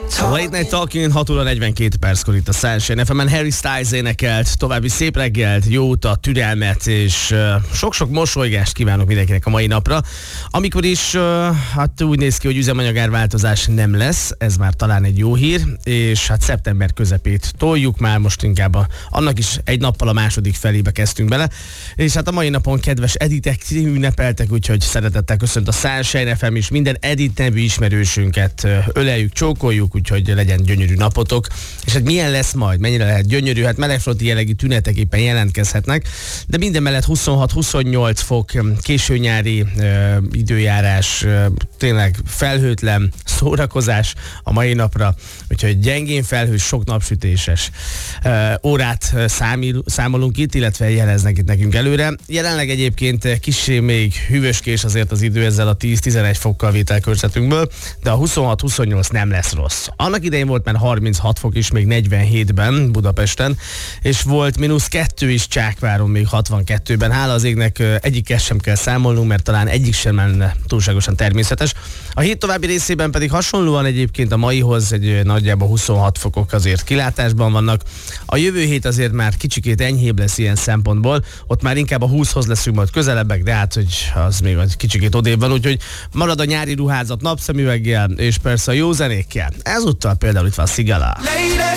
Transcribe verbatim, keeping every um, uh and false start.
Late Night Talking, hat óra negyvenkét perckor itt a Sunshine ef emen. Harry Styles énekelt, további szép reggelt, jó utat, türelmet és uh, sok-sok mosolygást kívánok mindenkinek a mai napra. Amikor is uh, hát úgy néz ki, hogy üzemanyagárváltozás nem lesz, ez már talán egy jó hír, és hát szeptember közepét toljuk már, most inkább a, annak is egy nappal a második felébe kezdtünk bele, és hát a mai napon kedves Editek ünnepeltek, úgyhogy szeretettel köszönt a Sunshine ef em is, minden Edit nevű ismerősünket uh, öleljük, csókoljuk, úgyhogy legyen gyönyörű napotok. És hát milyen lesz majd, mennyire lehet gyönyörű, hát melegfronti jellegű tünetek éppen jelentkezhetnek, de minden mellett huszonhat-huszonnyolc fok, későnyári ö, időjárás, ö, tényleg felhőtlen szórakozás a mai napra, úgyhogy gyengén felhős, sok napsütéses ö, órát számil, számolunk itt, illetve jeleznek itt nekünk előre. Jelenleg egyébként kissé még hűvöskés azért az idő ezzel a tíz-tizenegy fokkal vételkörzetünkből, de a huszonhat-huszonnyolc nem lesz rossz. Annak idején volt már harminchat fok is, még negyvenhétben Budapesten, és volt mínusz kettő is Csákváron még hatvankettőben. Hála az égnek egyikkel sem kell számolnunk, mert talán egyik sem lenne túlságosan természetes. A hét további részében pedig hasonlóan egyébként a maihoz egy nagyjából huszonhat fokok azért kilátásban vannak. A jövő hét azért már kicsikét enyhébb lesz ilyen szempontból, ott már inkább a húszhoz leszünk majd közelebbek, de hát hogy az még egy kicsikét odébb van, úgyhogy marad a nyári ruházat napszemüveggel, és persze a jó zenékkel. Ezúttal például itt van Sigala.